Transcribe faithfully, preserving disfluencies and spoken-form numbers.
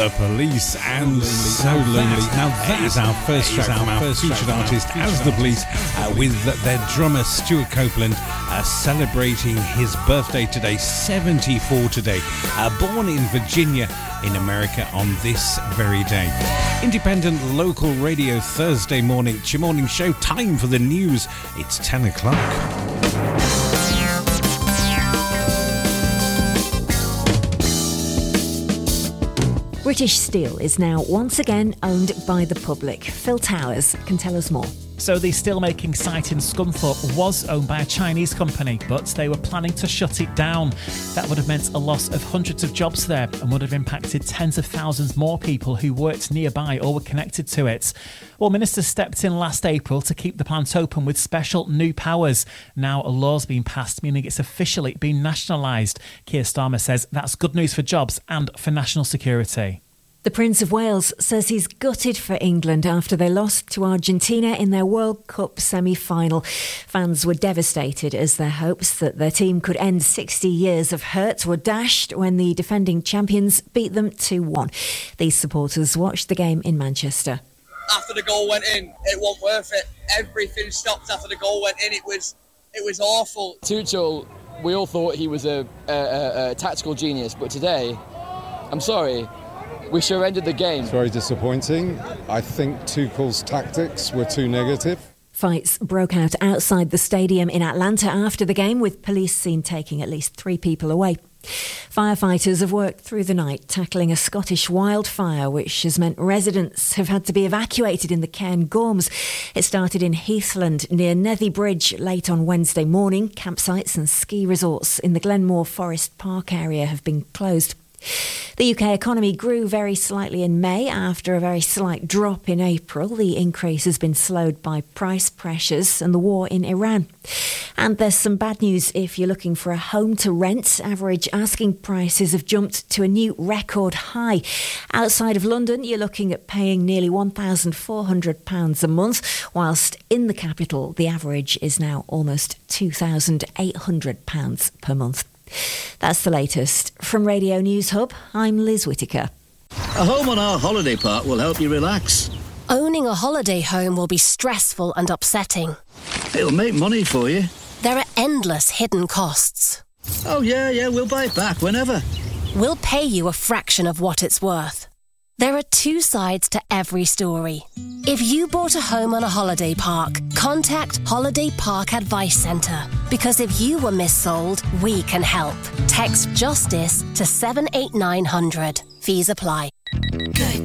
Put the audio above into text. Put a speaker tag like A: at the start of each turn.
A: The Police and So Lonely. Now that is our first track from our featured artist as The Police, uh, with their drummer Stuart Copeland uh, celebrating his birthday today, seventy-four today, uh, born in Virginia in America on this very day. Independent local radio Thursday morning. It's your morning show. Time for the news. It's ten o'clock.
B: British Steel is now once again owned by the public. Phil Towers can tell us more.
C: So the steelmaking site in Scunthorpe was owned by a Chinese company, but they were planning to shut it down. That would have meant a loss of hundreds of jobs there and would have impacted tens of thousands more people who worked nearby or were connected to it. Well, ministers stepped in last April to keep the plant open with special new powers. Now a law's been passed, meaning it's officially been nationalised. Keir Starmer says that's good news for jobs and for national security.
B: The Prince of Wales says he's gutted for England after they lost to Argentina in their World Cup semi-final. Fans were devastated as their hopes that their team could end sixty years of hurt were dashed when the defending champions beat them two one. These supporters watched the game in Manchester.
D: After the goal went in, it wasn't worth it. Everything stopped after the goal went in. It was, it was awful.
E: Tuchel, we all thought he was a, a, a, a tactical genius, but today, I'm sorry, we surrendered the game.
F: It's very disappointing. I think Tuchel's tactics were too negative.
B: Fights broke out outside the stadium in Atlanta after the game, with police seen taking at least three people away. Firefighters have worked through the night tackling a Scottish wildfire, which has meant residents have had to be evacuated in the Cairngorms. It started in Heathland near Nethy Bridge late on Wednesday morning. Campsites and ski resorts in the Glenmore Forest Park area have been closed. The U K economy grew very slightly in May after a very slight drop in April. The increase has been slowed by price pressures and the war in Iran. And there's some bad news if you're looking for a home to rent. Average asking prices have jumped to a new record high. Outside of London, you're looking at paying nearly one thousand four hundred pounds a month, whilst in the capital, the average is now almost two thousand eight hundred pounds per month. That's the latest. From Radio News Hub, I'm Liz Whittaker.
G: A home on our holiday park will help you relax.
H: Owning a holiday home will be stressful and upsetting.
G: It'll make money for you.
H: There are endless hidden costs.
G: Oh, yeah, yeah, we'll buy it back whenever.
H: We'll pay you a fraction of what it's worth. There are two sides to every story. If you bought a home on a holiday park, contact Holiday Park Advice Centre. Because if you were missold, we can help. Text JUSTICE to seven eight nine hundred. Fees apply.